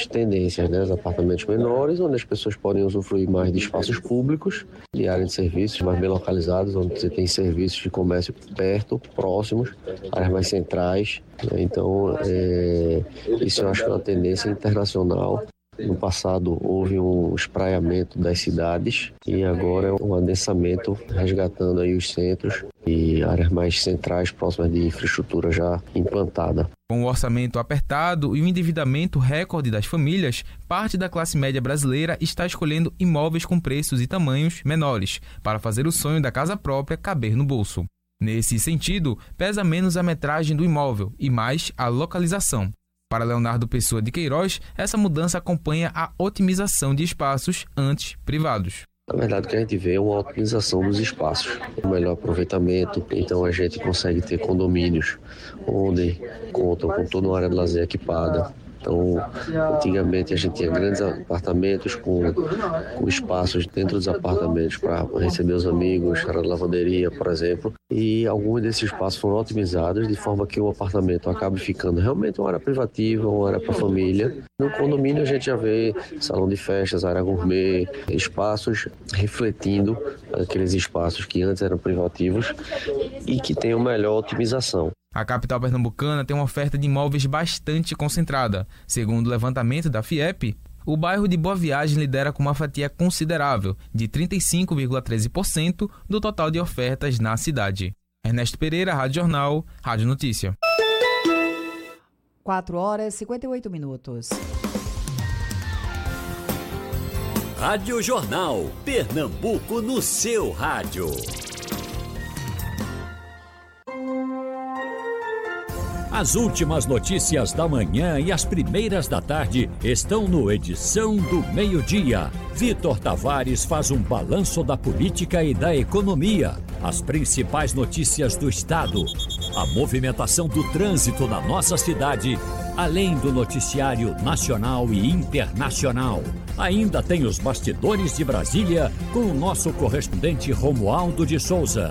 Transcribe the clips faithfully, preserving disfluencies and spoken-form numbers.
as tendências, né? Os apartamentos menores, onde as pessoas podem usufruir mais de espaços públicos, de áreas de serviços mais bem localizadas, onde você tem serviços de comércio perto, próximos, áreas mais centrais, né? Então, é, isso eu acho que é uma tendência internacional. No passado houve um espraiamento das cidades e agora é um adensamento resgatando aí os centros e áreas mais centrais próximas de infraestrutura já implantada. Com o orçamento apertado e o endividamento recorde das famílias, parte da classe média brasileira está escolhendo imóveis com preços e tamanhos menores para fazer o sonho da casa própria caber no bolso. Nesse sentido, pesa menos a metragem do imóvel e mais a localização. Para Leonardo Pessoa de Queiroz, essa mudança acompanha a otimização de espaços antes privados. Na verdade, o que a gente vê é uma otimização dos espaços, um melhor aproveitamento. Então, a gente consegue ter condomínios onde contam com toda uma área de lazer equipada. Então, antigamente a gente tinha grandes apartamentos com, com espaços dentro dos apartamentos para receber os amigos, era lavanderia, por exemplo. E alguns desses espaços foram otimizados de forma que o apartamento acabe ficando realmente uma área privativa, uma área para a família. No condomínio a gente já vê salão de festas, área gourmet, espaços refletindo aqueles espaços que antes eram privativos e que têm uma melhor otimização. A capital pernambucana tem uma oferta de imóveis bastante concentrada. Segundo o levantamento da FIEP, o bairro de Boa Viagem lidera com uma fatia considerável, de trinta e cinco vírgula treze por cento do total de ofertas na cidade. Ernesto Pereira, Rádio Jornal, Rádio Notícia. quatro horas e cinquenta e oito minutos. Rádio Jornal, Pernambuco no seu rádio. As últimas notícias da manhã e as primeiras da tarde estão no Edição do Meio-Dia. Vitor Tavares faz um balanço da política e da economia, as principais notícias do estado, a movimentação do trânsito na nossa cidade, além do noticiário nacional e internacional. Ainda tem os bastidores de Brasília com o nosso correspondente Romualdo de Souza.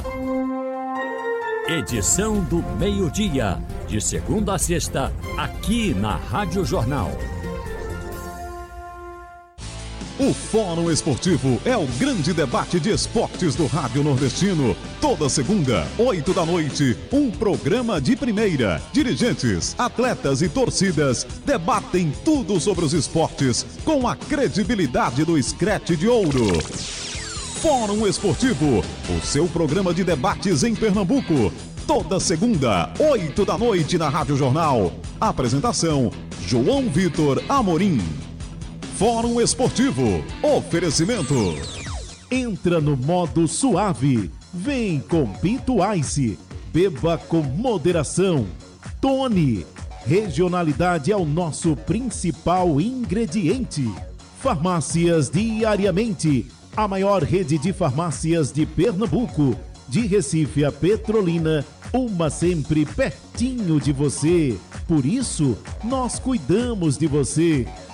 Edição do Meio-Dia, de segunda a sexta, aqui na Rádio Jornal. O Fórum Esportivo é o grande debate de esportes do Rádio Nordestino. Toda segunda, oito da noite, um programa de primeira. Dirigentes, atletas e torcidas debatem tudo sobre os esportes com a credibilidade do Scratch de Ouro. Fórum Esportivo, o seu programa de debates em Pernambuco. Toda segunda, oito da noite na Rádio Jornal. Apresentação, João Vitor Amorim. Fórum Esportivo, oferecimento. Entra no modo suave. Vem com Pinto Ice. Beba com moderação. Tony. Regionalidade é o nosso principal ingrediente. Farmácias Diariamente. A maior rede de farmácias de Pernambuco, de Recife a Petrolina, uma sempre pertinho de você. Por isso, nós cuidamos de você.